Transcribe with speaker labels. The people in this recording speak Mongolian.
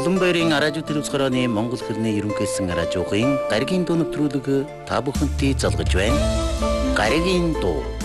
Speaker 1: Улаанбаатарын радио телевизхороны Монгол хэлний ерөнхийдсэн радиогийн гаригийн дуу нэвтрүүлэг та бүхэнтэй залгаж байна. Гаригийн дуу